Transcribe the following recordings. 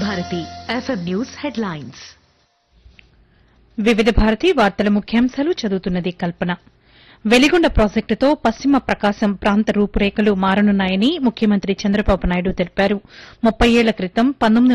Bharati FM news headlines. వివిధ భారతి వార్తల ముఖ్యాంశాలు చదువుతున్నది కల్పన. వెలిగొండ ప్రాజెక్టుతో పశ్చిమ ప్రకాశం ప్రాంత రూపురేఖలు మారనున్నాయని ముఖ్యమంత్రి చంద్రబాబు నాయుడు తెలిపారు. 30 ఏళ్ల క్రితం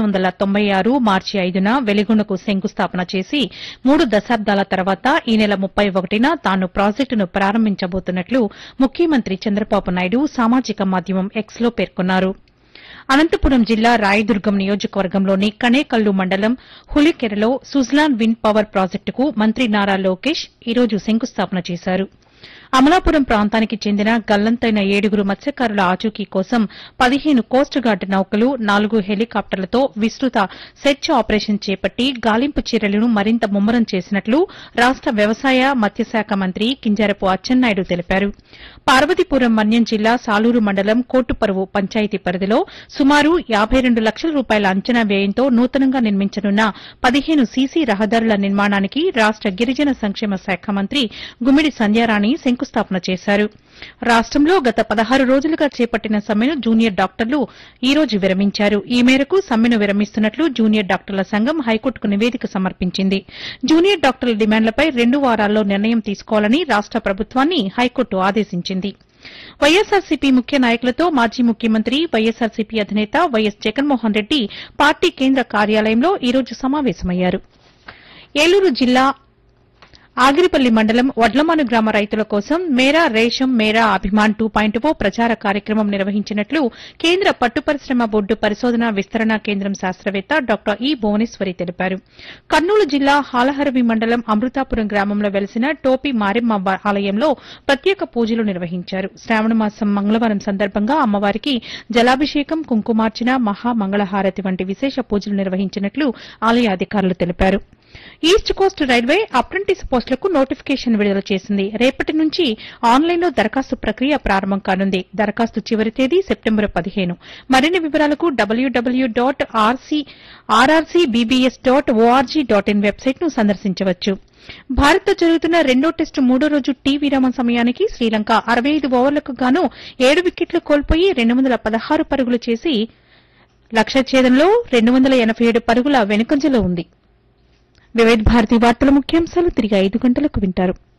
1996 మార్చి 5న వెలిగొండకు శంకుస్థాపన చేసి 3 దశాబ్దాల తర్వాత ఈ నెల 31న తాను ప్రాజెక్టును ప్రారంభించబోతున్నట్లు ముఖ్యమంత్రి చంద్రబాబు నాయుడు సామాజిక మాధ్యమం ఎక్స్లో పేర్కొన్నారు. అనంతపురం జిల్లా రాయదుర్గం నియోజకవర్గంలోని కనేకల్లు మండలం హులికెరలో సుజ్లాన్ విండ్ పవర్ ప్రాజెక్టుకు మంత్రి నారా లోకేష్ ఈ రోజు శంకుస్థాపన చేశారు. అమలాపురం ప్రాంతానికి చెందిన గల్లంతైన 7 మత్స్యకారుల ఆచూకీ కోసం 15 కోస్ట్ గార్డ్ నౌకలు 4 హెలికాప్టర్లతో విస్తృత సెర్చ్ ఆపరేషన్ చేపట్టి గాలింపు చర్యలను మరింత ముమ్మరం చేసినట్లు రాష్ట వ్యవసాయ మత్స్యశాఖ మంత్రి కింజరాపు అచ్చెన్నాయుడు తెలిపారు. పార్వతీపురం మన్యం జిల్లా సాలూరు మండలం కోటుపరువు పంచాయతీ పరిధిలో సుమారు 52 లక్షల రూపాయల అంచనా వ్యయంతో నూతనంగా నిర్మించనున్న 15 సీసీ రహదారుల నిర్మాణానికి రాష్ట గిరిజన సంక్షేమ శాఖ మంత్రి గుమ్మిడి సంధ్యారాణి శంకుస్థాపన చేశారు. రాష్టంలో గత 16 రోజులుగా చేపట్టిన సమ్మెను జూనియర్ డాక్టర్లు ఈ రోజు విరమించారు. ఈ మేరకు సమ్మెను విరమిస్తున్నట్లు జూనియర్ డాక్టర్ల సంఘం హైకోర్టుకు నివేదిక సమర్పించింది. జూనియర్ డాక్టర్ల డిమాండ్లపై 2 వారాల్లో నిర్ణయం తీసుకోవాలని రాష్ట ప్రభుత్వాన్ని హైకోర్టు ఆదేశించింది. వైఎస్సార్సీపీ ముఖ్య నాయకులతో మాజీ ముఖ్యమంత్రి వైఎస్సార్సీపీ అధినేత వైఎస్ జగన్మోహన్ రెడ్డి పార్టీ కేంద్ర కార్యాలయంలో ఈ రోజు సమావేశమయ్యారు. ఏలూరు జిల్లా ఆగిరిపల్లి మండలం వడ్లమాను గ్రామ రైతుల కోసం మేరా రేషం మేరా అభిమాన్ 2.0 ప్రచార కార్యక్రమం నిర్వహించినట్లు కేంద్ర పట్టు పరిశ్రమ బోర్డు పరిశోధన విస్తరణ కేంద్రం శాస్త్రవేత్త డాక్టర్ ఈ భువనేశ్వరి తెలిపారు. కర్నూలు జిల్లా హాలహరవి మండలం అమృతాపురం గ్రామంలో వెలిసిన టోపీ మారెమ్మ ఆలయంలో ప్రత్యేక పూజలు నిర్వహించారు. శ్రావణమాసం మంగళవారం సందర్భంగా అమ్మవారికి జలాభిషేకం, కుంకుమార్చన, మహామంగళహారతి వంటి విశేష పూజలు నిర్వహించినట్లు ఆలయ అధికారులు తెలిపారు. ఈస్ట్ కోస్ట్ రైల్వే అప్రెంటిస్ పోస్టులకు నోటిఫికేషన్ విడుదల చేసింది. రేపటి నుంచి ఆన్లైన్లో దరఖాస్తు ప్రక్రియ ప్రారంభం కానుంది. దరఖాస్తు చివరి తేదీ సెప్టెంబర్ 15. మరిన్ని వివరాలకు www.rrcbbs.org.in వెబ్సైట్ను సందర్శించవచ్చు. భారత్తో జరుగుతున్న రెండో టెస్టు 3వ రోజు టీ విరామం సమయానికి శ్రీలంక 65 ఓవర్లకు గాను 7 వికెట్లు కోల్పోయి 216 పరుగులు చేసి లక్ష్య ఛేదంలో 287 పరుగుల వెనుకంజలో ఉంది. వివిధ భారతి వార్తల ముఖ్యాంశాలు తిరిగి 5 గంటలకు వింటారు.